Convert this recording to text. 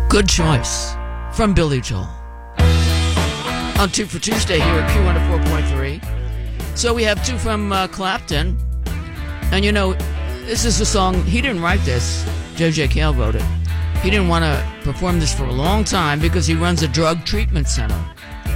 Good choice from Billy Joel. On 2 for Tuesday here at Q104.3. So we have two from Clapton. And you know, this is a song, he didn't write this. J.J. Cale wrote it. He didn't want to perform this for a long time because he runs a drug treatment center.